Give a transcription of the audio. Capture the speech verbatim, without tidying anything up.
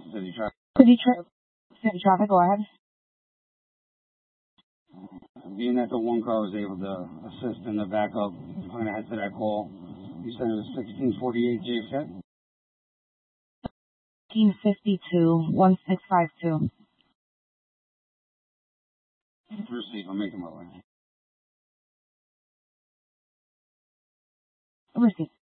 City traffic. City, tra- city traffic, go ahead. Being that the one car was able to assist in the backup, I'm going to head to that call. You said it was sixteen forty-eight J F K? sixteen fifty-two, one six five two. Receive, I'm making my way. Receive.